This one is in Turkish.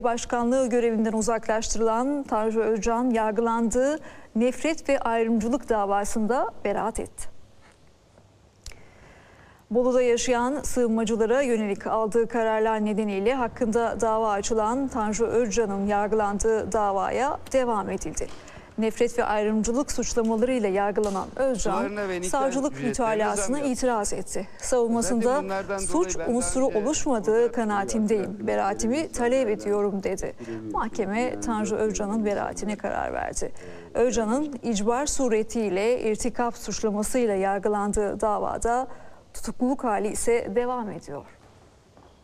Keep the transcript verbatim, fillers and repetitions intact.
Başkanlığı görevinden uzaklaştırılan Tanju Özcan yargılandığı nefret ve ayrımcılık davasında beraat etti. Bolu'da yaşayan sığınmacılara yönelik aldığı kararlar nedeniyle hakkında dava açılan Tanju Özcan'ın yargılandığı davaya devam edildi. Nefret ve ayrımcılık suçlamalarıyla yargılanan Özcan, savcılık mütalasına itiraz etti. Savunmasında suç unsuru oluşmadığı kanaatindeyim, beraatimi talep ediyorum dedi. Mahkeme Tanju Özcan'ın beraatine karar verdi. Özcan'ın icbar suretiyle irtikap suçlamasıyla yargılandığı davada tutukluluk hali ise devam ediyor.